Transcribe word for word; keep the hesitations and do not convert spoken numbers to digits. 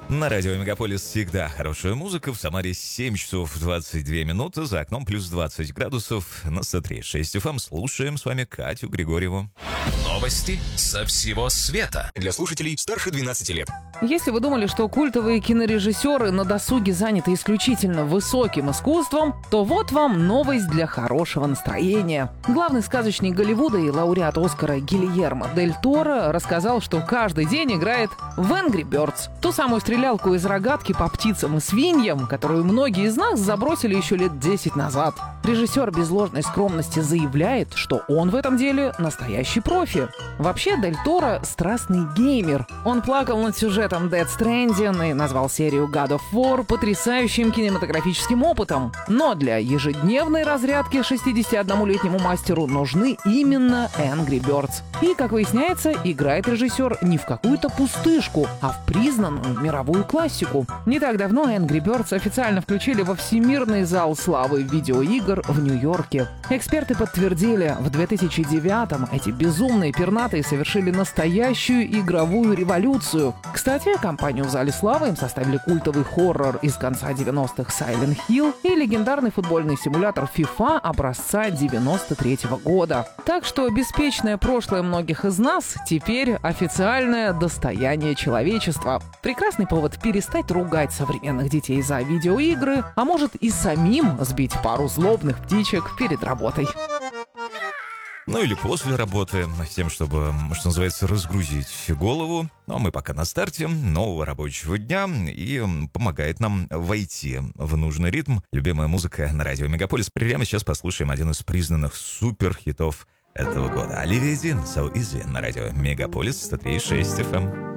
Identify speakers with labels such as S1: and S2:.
S1: На радио Мегаполис всегда хорошая музыка. В Самаре семь часов двадцать две минуты. За окном плюс двадцать градусов. На сто три и шесть эф эм. Слушаем с вами Катю Григорьеву.
S2: Новости со всего света. Для слушателей старше двенадцати лет.
S3: Если вы думали, что культовые кинорежиссеры на досуге заняты исключительно высоким искусством, то вот вам новость для хорошего настроения. Главный сказочник Голливуда и лауреат Оскара Гильермо Дель Торо рассказал, что каждый день играет в Angry Birds. Ту самую стрелялку из рогатки по птицам и свиньям, которую многие из нас забросили еще лет десять назад. Режиссер без ложной скромности заявляет, что он в этом деле настоящий профи. Вообще, Дель Торо — страстный геймер. Он плакал над сюжетом Death Stranding и назвал серию God of War потрясающим кинематографическим опытом. Но для ежедневной разрядки шестидесятиоднолетнему мастеру нужны именно Angry Birds. И, как выясняется, играет режиссер не в какую-то пустышку, а в признанную мировую классику. Не так давно Angry Birds официально включили во Всемирный зал славы видеоигр в Нью-Йорке. Эксперты подтвердили, в две тысячи девятом эти безумные пернатые совершили настоящую игровую революцию. Кстати, компанию в зале славы им составили культовый хоррор из конца девяностых Silent Hill и легендарный футбольный симулятор FIFA образца девяносто третьего года. Так что беспечное прошлое многих из нас теперь официальное достояние человечества. Прекрасный повод перестать ругать современных детей за видеоигры, а может и самим сбить пару злобных птичек перед работой.
S1: Ну или после работы, с тем, чтобы, что называется, разгрузить голову. Ну а мы пока на старте нового рабочего дня, и помогает нам войти в нужный ритм любимая музыка на радио Мегаполис. Прямо сейчас послушаем один из признанных суперхитов этого года. Оливия Дин, So Easy, на радио Мегаполис сто три и шесть эф эм.